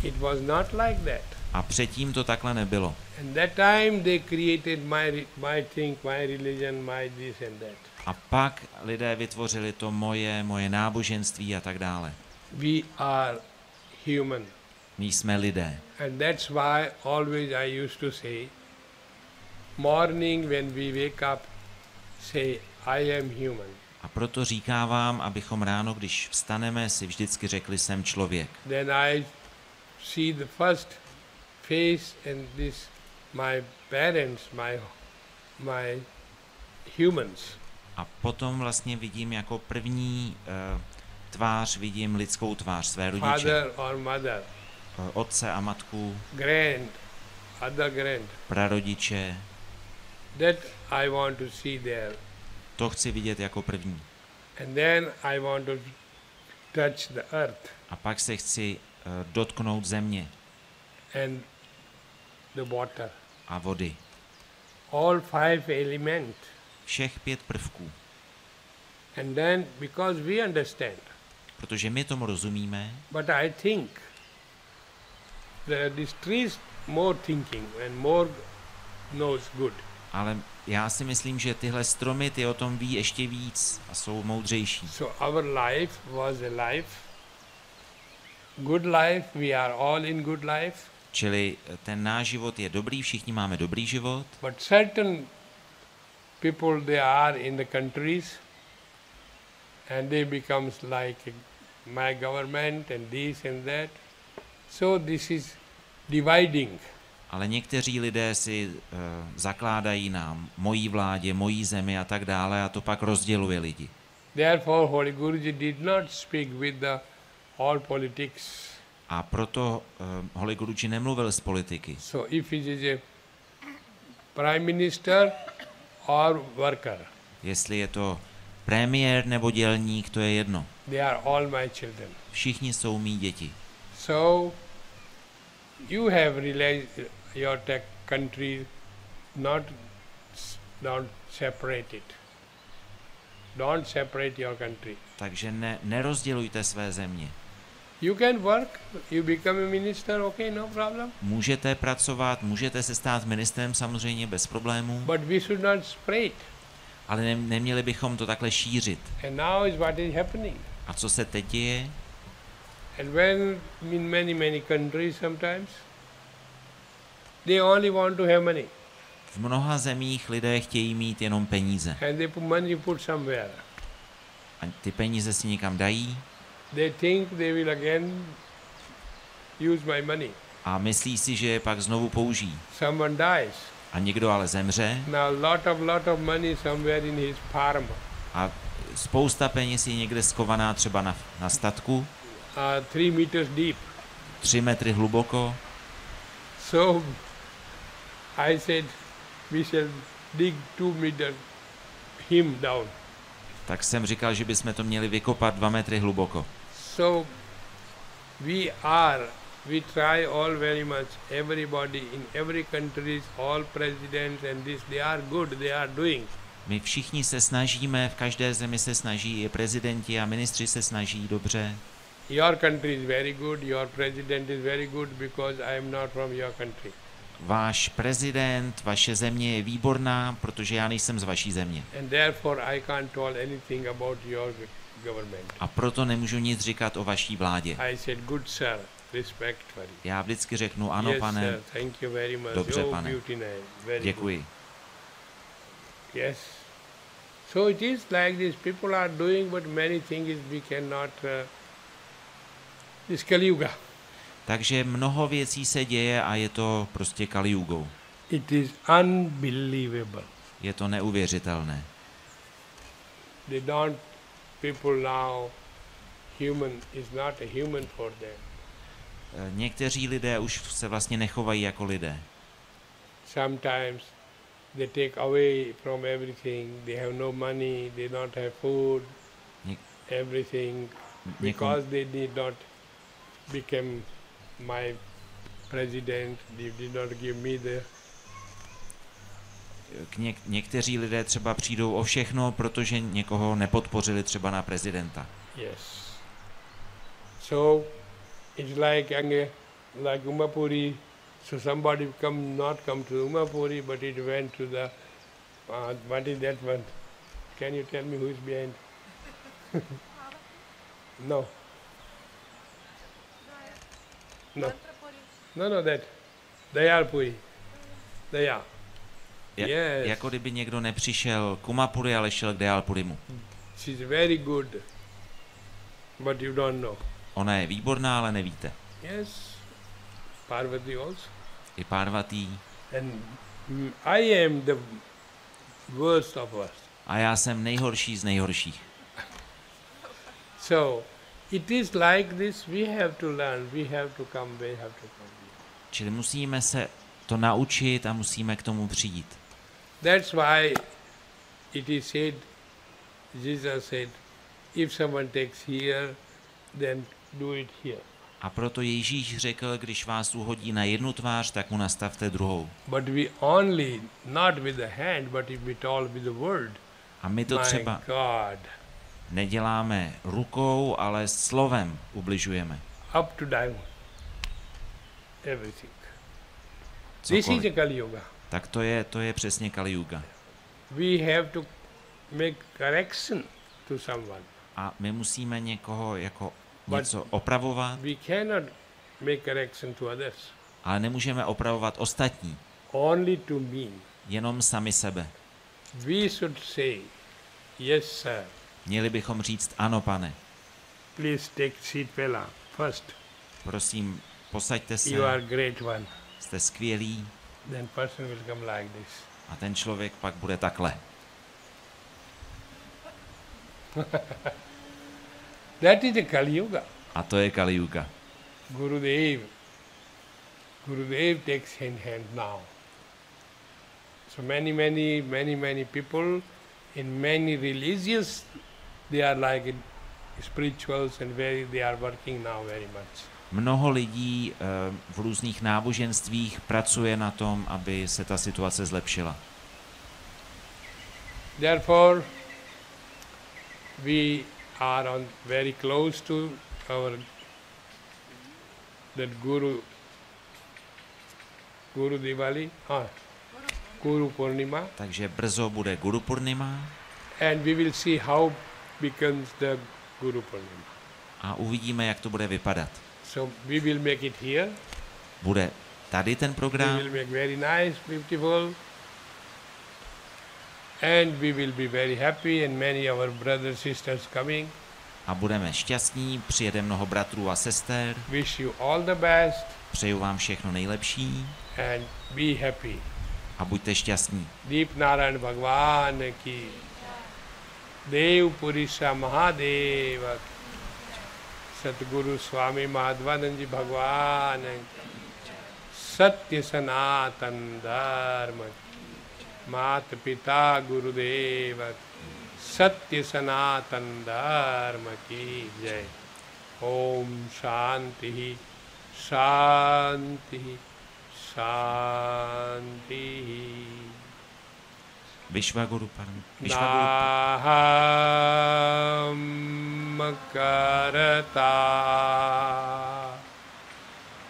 It was not like that. A předtím to takhle nebylo. And that time they created my thing, my religion, my this and that. A pak lidé vytvořili to moje náboženství a tak dále. We are human. My jsme lidé. And that's why always I used to say, morning when we wake up, say, I am human. A proto říkávám, abychom ráno, když vstaneme, si vždycky řekli, jsem člověk. Then I see the first face and this, my parents, my humans. A potom vlastně vidím jako první tvář, vidím lidskou tvář, své rodiče. Father or mother. Otce a matku. Other grand. Prarodiče. That I want to see there. To chci vidět jako první. And then I want to touch the earth. A pak se chci dotknout země. And the water. A vody. All 5 elements. Všech 5 prvků. And then, because we understand. Protože my tomu rozumíme. But I think these trees more thinking and more knows good. Ale já si myslím, že tyhle stromy, ty o tom ví ještě víc a jsou moudřejší. So our life was a life, good life, we are all in good life. Čili ten náš život je dobrý, všichni máme dobrý život. But certain people, they are in the countries and they becomes like my government and this and that. So this is dividing. Ale někteří lidé si zakládají na mojí vládě, mojí zemi a tak dále a to pak rozděluje lidi. Therefore Holy Guruji did not speak with the all politics. A proto Holy Guruji nemluvil s politiky. So if it is a prime minister or worker. Jestli je to premiér nebo dělník, to je jedno. They are all my children. Všichni jsou mý děti. So you have realized your country, don't separate it. Don't separate your country. Takže nerozdělujte své země. You can work, you become a minister, okay, no problem. Můžete pracovat, můžete se stát ministrem samozřejmě bez problémů. But we should not spread. Ale neměli bychom to takhle šířit. And now is what is happening. A co se teď děje? And when in many countries sometimes they only want to have money. V mnoha zemích lidé chtějí mít jenom peníze. And they put money somewhere. A ty peníze si někam dají. They think they will again use my money. A myslí si, že je pak znovu použijí. Someone dies. A někdo ale zemře. Now lot of money somewhere in his farm. A spousta peněz je někde skovaná třeba na statku. 3 meters deep. 3 metry hluboko. So I said we shall dig 2 meters him down. Tak jsem říkal, že bychom to měli vykopat 2 metry hluboko. So we try all very much, everybody in every country, all presidents and this, they are good, they are doing. My všichni se snažíme, v každé zemi se snaží, i prezidenti a ministři se snaží dobře. Your country is very good, your president is very good because I am not from your country. Váš prezident, vaše země je výborná, protože já nejsem z vaší země. And therefore I can't tell anything about your government. A proto nemůžu nic říkat o vaší vládě. I said, good sir, respect for you. Já vždycky řeknu, ano, yes, pane. Sir, thank you very much. Dobře, oh, pane. Very děkuji. Good. Yes. So it is like this, people are doing, but many things we cannot, this Kali Yuga. Takže mnoho věcí se děje a je to prostě Kali Jugou. It is unbelievable. Je to neuvěřitelné. People now, human is not a human for them. Někteří lidé už se vlastně nechovají jako lidé. Sometimes they take away from everything. They have no money, they don't have food, everything, because they did not become my president, they did not give me the... Někteří lidé třeba přijdou o všechno, protože někoho nepodpořili třeba na prezidenta. Yes. So it's like like Umapuri, so somebody not come to Umapuri, but it went to the, what is that one? Can you tell me who is behind? No. No. No, that. Dayalpuri. Daya. Yes. Jako kdyby někdo nepřišel k Umapuri, ale šel k Dayalpurimu. She's very good, but you don't know. Ona je výborná, ale nevíte. Yes. Parvati also. I Parvati. And I am the worst of us. A já jsem nejhorší z nejhorších. So, it is like this, we have to learn, we have to come. Čili musíme se to naučit a musíme k tomu přijít. That's why it is said, Jesus said, if someone takes here, then do it here. A proto Ježíš řekl, když vás uhodí na jednu tvář, tak mu nastavte druhou. But we only, not with the hand, but if we talk with the word. A my to třeba neděláme rukou, ale slovem ubližujeme. Up to down. Everything. This is a Kali Yuga. Tak to je přesně Kali Yuga. We have to make correction to someone. A my musíme někoho jako něco opravovat. We cannot make correction to others. Ale nemůžeme opravovat ostatní. Only to me. Jenom sami sebe. We should say, yes, sir. Měli bychom říct, ano, pane. Please take seat, fella, first. Prosím, posaďte se. You are great one. Jste skvělý. Then person will come like this. A ten člověk pak bude takhle. That is the Kali Yuga. A to je Kali Yuga. Gurudev takes in hand now. So many people in many religions, they are like spirituals and they are working now very much. Mnoho lidí v různých náboženstvích pracuje na tom, aby se ta situace zlepšila. Therefore, we are very close to that Guru Diwali, Guru Purnima. Takže brzo bude Guru Purnima. And we will see how becomes the Guru Purnima. A uvidíme, jak to bude vypadat. So we will make it here. Bude tady ten program. We will make very nice, beautiful. And we will be very happy and many our brothers sisters coming. A budeme šťastní, přijede mnoho bratrů a sester. Wish you all the best. Přeju vám všechno nejlepší. And be happy. A buďte šťastní. Deep Narayan Bhagwan ki, Dev Purisa Mahadeva, Satguru Swami Madhvananji Bhagwan, Satya Sanatan Dharma, Mata Pita Gurudeva, Satya Sanatan Dharma ki jai. Om Shanti, Shanti, Shanti. Vishvaguru Param. Naham Karata